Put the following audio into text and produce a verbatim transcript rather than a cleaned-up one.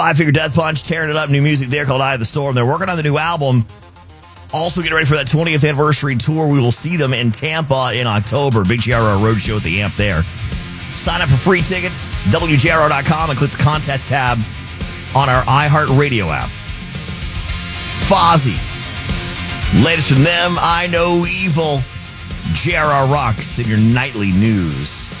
I Figure Death Punch, tearing it up. New music there called Eye of the Storm. They're working on the new album. Also getting ready for that twentieth anniversary tour. We will see them in Tampa in October. Big G R R Roadshow at the Amp there. Sign up for free tickets, W J R R dot com, and click the contest tab on our iHeartRadio app. Fozzy. Latest from them, I Know Evil. J R R Rocks in your nightly news.